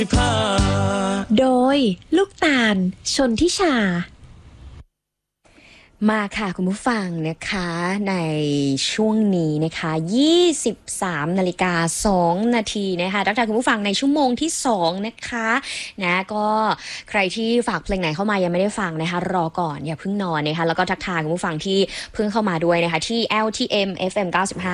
โดยลูกตาลชนทิชามาค่ะคุณผู้ฟังนะคะในช่วงนี้นะคะ23:02 นาทีนะคะทักทายคุณผู้ฟังในชั่วโมงที่2นะคะนะก็ใครที่ฝากเพลงไหนเข้ามายังไม่ได้ฟังนะคะรอก่อนอย่าเพิ่งนอนนะคะแล้วก็ทักทายคุณผู้ฟังที่เพิ่งเข้ามาด้วยนะคะที่ LTM FM 95